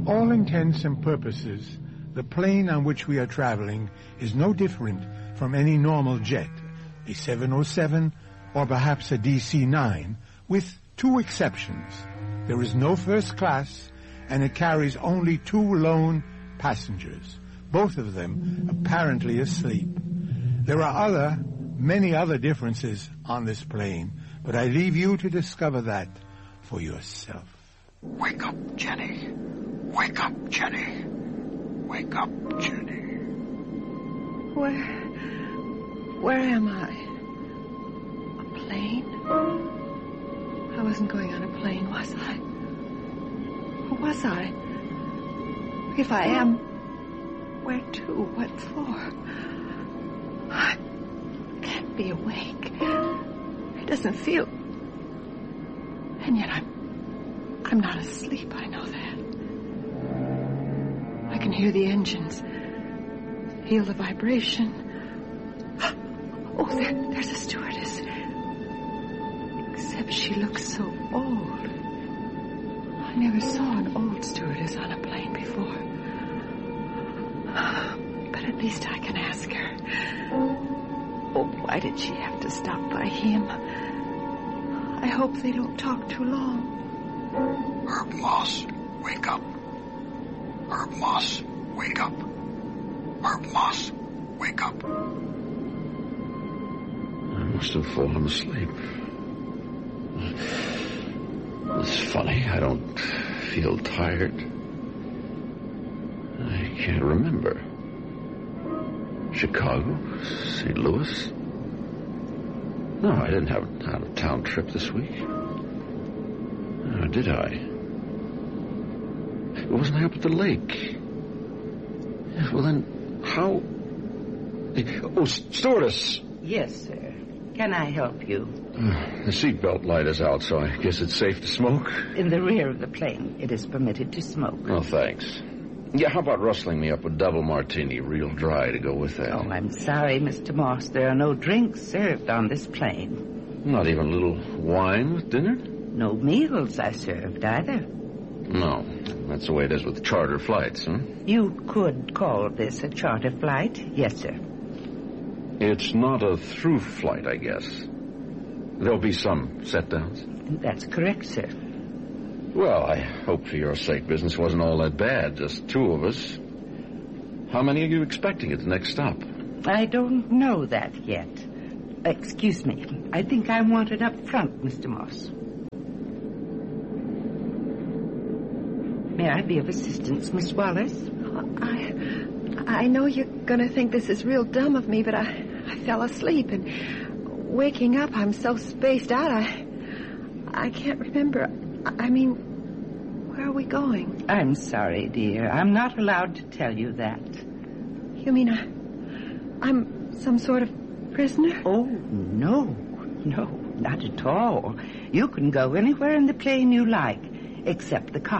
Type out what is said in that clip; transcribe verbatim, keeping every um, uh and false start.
all intents and purposes, the plane on which we are traveling is no different from any normal jet, a seven oh seven or perhaps a D C nine, with two exceptions. There is no first class, and it carries only two lone passengers, both of them apparently asleep. There are other, many other differences on this plane, but I leave you to discover that for yourself. Wake up, Jenny. Wake up, Jenny. Wake up, Jenny. Where... where am I? A plane? I wasn't going on a plane, was I? Or was I? If I am, where to? What for? I can't be awake. It doesn't feel... And yet I'm... I'm not asleep, I know that. I can hear the engines, feel the vibration. Oh, there, there's a stewardess. Except she looks so old. I never saw an old stewardess on a plane before. But at least I can ask her. Oh, why did she have to stop by him? I hope they don't talk too long. Herb Moss, wake up. Herb Moss, wake up. Herb Moss, wake up. I must have fallen asleep. It's funny, I don't feel tired. I can't remember. Chicago? Saint Louis? No, I didn't have an out-of-town trip this week. Oh, did I? Wasn't I up at the lake? Well, then, how... Oh, stewardess! Yes, sir. Can I help you? Uh, the seatbelt light is out, so I guess it's safe to smoke? In the rear of the plane, it is permitted to smoke. Oh, thanks. Yeah, how about rustling me up a double martini, real dry, to go with that? Oh, I'm sorry, Mister Moss. There are no drinks served on this plane. Not even a little wine with dinner? No meals are served either. No, that's the way it is with charter flights, huh? You could call this a charter flight, yes, sir. It's not a through flight, I guess. There'll be some set-downs? That's correct, sir. Well, I hope for your sake business wasn't all that bad, just two of us. How many are you expecting at the next stop? I don't know that yet. Excuse me. I think I'm wanted up front, Mister Moss. May I be of assistance, Miss Wallace? I... I know you're going to think this is real dumb of me, but I, I fell asleep, and waking up, I'm so spaced out, I... I can't remember. I mean, where are we going? I'm sorry, dear. I'm not allowed to tell you that. You mean I... I'm some sort of prisoner? Oh, no. No, not at all. You can go anywhere in the plane you like, except the cockpit.